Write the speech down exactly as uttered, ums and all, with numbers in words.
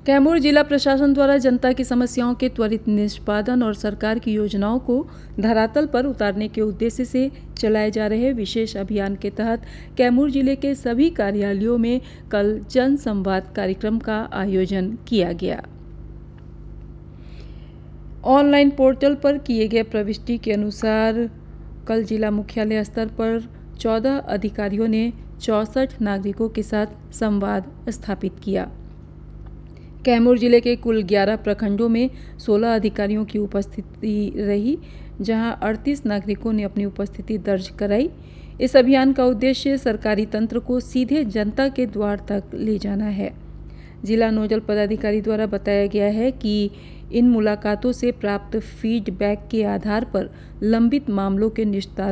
कैमूर जिला प्रशासन द्वारा जनता की समस्याओं के त्वरित निष्पादन और सरकार की योजनाओं को धरातल पर उतारने के उद्देश्य से चलाए जा रहे विशेष अभियान के तहत कैमूर जिले के सभी कार्यालयों में कल जन संवाद कार्यक्रम का आयोजन किया गया। ऑनलाइन पोर्टल पर किए गए प्रविष्टि के अनुसार कल जिला मुख्यालय स्तर पर चौदह अधिकारियों ने चौंसठ नागरिकों के साथ संवाद स्थापित किया। कैमूर जिले के कुल ग्यारह प्रखंडों में सोलह अधिकारियों की उपस्थिति रही, जहां अड़तीस नागरिकों ने अपनी उपस्थिति दर्ज कराई। इस अभियान का उद्देश्य सरकारी तंत्र को सीधे जनता के द्वार तक ले जाना है। जिला नोडल पदाधिकारी द्वारा बताया गया है कि इन मुलाकातों से प्राप्त फीडबैक के आधार पर लंबित मामलों के निस्तारण